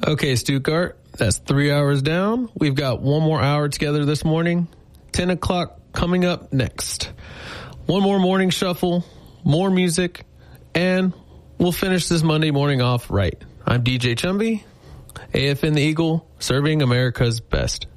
Okay, Stuttgart, that's 3 hours down. We've got one more hour together this morning. 10 o'clock coming up next. One more morning shuffle, more music, and we'll finish this Monday morning off right. I'm DJ Chumby, AFN the Eagle, serving America's best.